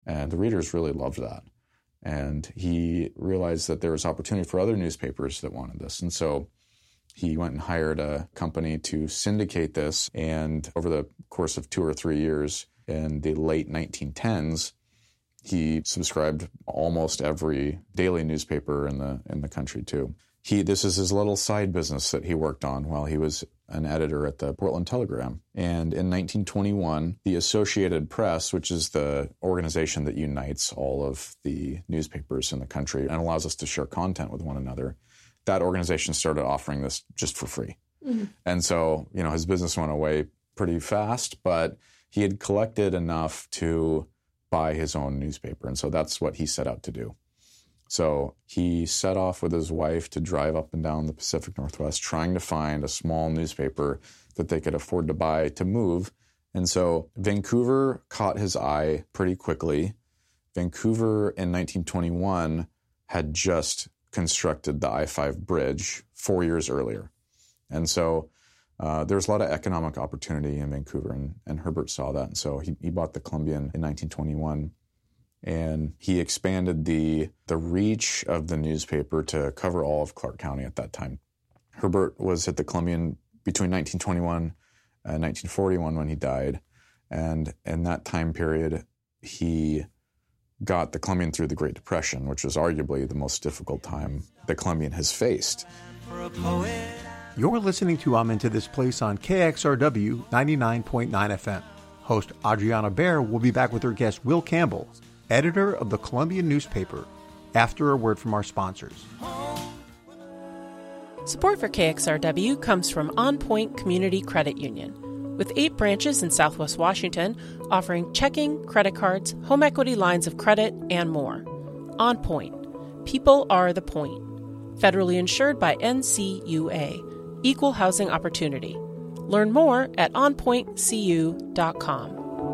And the readers really loved that. And he realized that there was opportunity for other newspapers that wanted this. And so he went and hired a company to syndicate this. And over the course of 2 or 3 years, in the late 1910s, he subscribed almost every daily newspaper in the country too. This is his little side business that he worked on while he was an editor at the Portland Telegram. And in 1921, the Associated Press, which is the organization that unites all of the newspapers in the country and allows us to share content with one another, that organization started offering this just for free. Mm-hmm. And so, his business went away pretty fast, but he had collected enough to buy his own newspaper. And so that's what he set out to do. So he set off with his wife to drive up and down the Pacific Northwest, trying to find a small newspaper that they could afford to buy to move. And so Vancouver caught his eye pretty quickly. Vancouver in 1921 had just constructed the I-5 bridge 4 years earlier. And so there's a lot of economic opportunity in Vancouver, and Herbert saw that. And so he bought the Columbian in 1921. And he expanded the reach of the newspaper to cover all of Clark County at that time. Herbert was at the Columbian between 1921 and 1941 when he died. And in that time period, he got the Columbian through the Great Depression, which was arguably the most difficult time the Columbian has faced. You're listening to I'm Into This Place on KXRW 99.9 FM. Host Adriana Baer will be back with her guest Will Campbell, editor of the Columbian newspaper, after a word from our sponsors. Support for KXRW comes from On Point Community Credit Union, with 8 branches in Southwest Washington offering checking, credit cards, home equity lines of credit, and more. On Point. People are the point. Federally insured by NCUA. Equal housing opportunity. Learn more at onpointcu.com.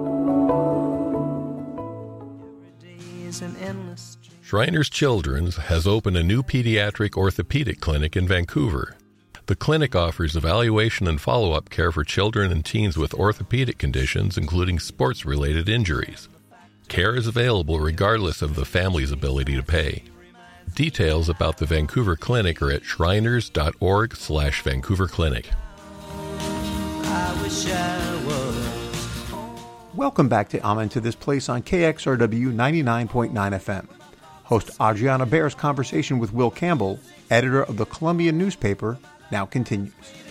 Shriners Children's has opened a new pediatric orthopedic clinic in Vancouver. The clinic offers evaluation and follow-up care for children and teens with orthopedic conditions, including sports-related injuries. Care is available regardless of the family's ability to pay. Details about the Vancouver Clinic are at shriners.org/Vancouver Clinic. Welcome back to I'm Into This Place on KXRW 99.9 FM. Host Adriana Baer's conversation with Will Campbell, editor of the Columbian newspaper, now continues.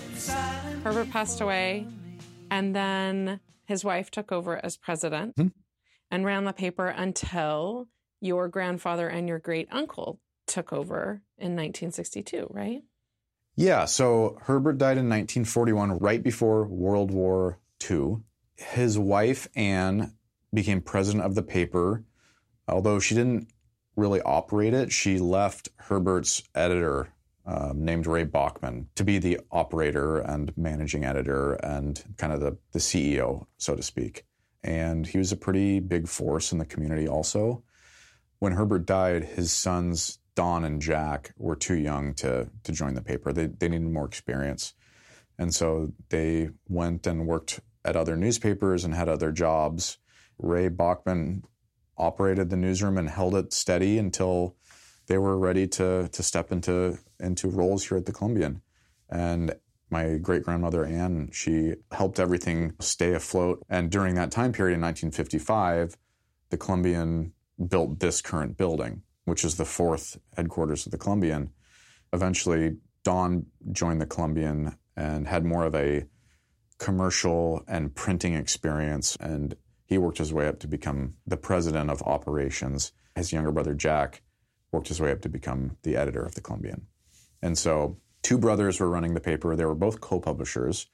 Herbert passed away, and then his wife took over as president and ran the paper until your grandfather and your great-uncle took over in 1962, right? Yeah, so Herbert died in 1941, right before World War II. His wife, Anne, became president of the paper. Although she didn't really operate it, she left Herbert's editor, named Ray Bachman, to be the operator and managing editor and kind of the CEO, so to speak. And he was a pretty big force in the community also. When Herbert died, his sons, Don and Jack, were too young to join the paper. They needed more experience. And so they went and worked at other newspapers and had other jobs. Ray Bachman operated the newsroom and held it steady until they were ready to step into roles here at the Columbian. And my great-grandmother, Anne, she helped everything stay afloat. And during that time period in 1955, the Columbian built this current building, which is the 4th headquarters of the Columbian. Eventually, Don joined the Columbian and had more of a commercial and printing experience, and he worked his way up to become the president of operations. His younger brother, Jack, worked his way up to become the editor of the Columbian. And so 2 brothers were running the paper. They were both co-publishers,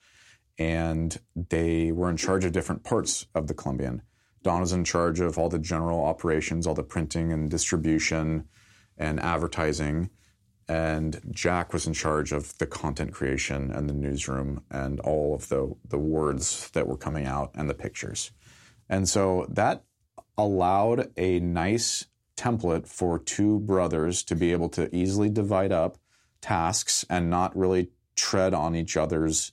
and they were in charge of different parts of the Columbian. Don was in charge of all the general operations, all the printing and distribution and advertising. And Jack was in charge of the content creation and the newsroom and all of the words that were coming out and the pictures. And so that allowed a nice template for 2 brothers to be able to easily divide up tasks and not really tread on each other's,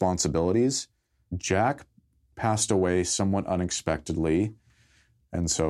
responsibilities. Jack passed away somewhat unexpectedly, and so